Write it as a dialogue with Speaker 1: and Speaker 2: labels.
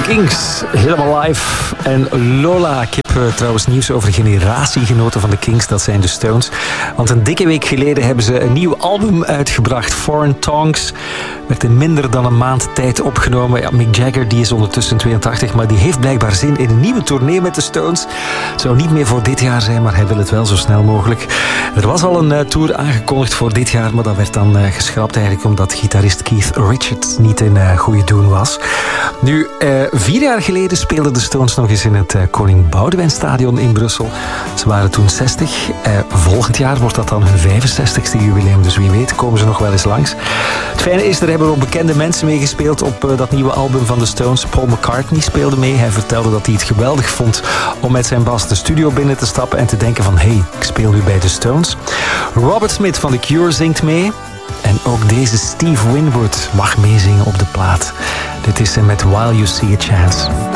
Speaker 1: Kings, helemaal live. En Lola, ik heb trouwens nieuws over generatiegenoten van de Kings, dat zijn de Stones. Want een dikke week geleden hebben ze een nieuw album uitgebracht, Foreign Tongues. Werd in minder dan een maand tijd opgenomen. Ja, Mick Jagger die is ondertussen 82, maar die heeft blijkbaar zin in een nieuwe tournee met de Stones. Zou niet meer voor dit jaar zijn, maar hij wil het wel zo snel mogelijk. Er was al een tour aangekondigd voor dit jaar, maar dat werd dan geschrapt eigenlijk omdat gitarist Keith Richards niet in goede doen was. Nu, 4 jaar geleden speelden de Stones nog eens in het Koning Boudewijnstadion in Brussel. Ze waren toen 60. Volgend jaar wordt dat dan hun 65ste jubileum, dus wie weet komen ze nog wel eens langs. Het fijne is, er hebben ook bekende mensen meegespeeld op dat nieuwe album van de Stones. Paul McCartney speelde mee. Hij vertelde dat hij het geweldig vond om met zijn bas de studio binnen te stappen en te denken van hey, ik speel nu bij de Stones. Robert Smith van The Cure zingt mee. En ook deze Steve Winwood mag meezingen op de plaat. Dit is met While You See a Chance.